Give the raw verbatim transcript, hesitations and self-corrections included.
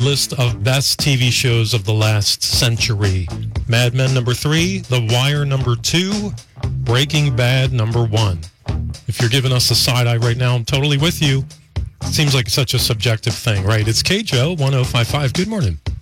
list of best T V shows of the last century. Mad Men number three, The Wire number two, Breaking Bad number one. If you're giving us a side eye right now, I'm totally with you. It seems like such a subjective thing, right? It's K J O, one oh five point five. Good morning.